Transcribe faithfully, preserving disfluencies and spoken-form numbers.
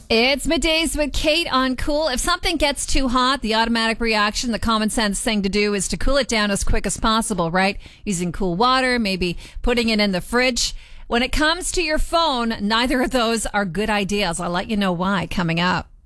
It's middays with Kate on Cool. If something gets too hot, the automatic reaction, the common sense thing to do is to cool it down as quick as possible, right? Using cool water, maybe putting it in the fridge. When it comes to your phone, neither of those are good ideas. I'll let you know why coming up.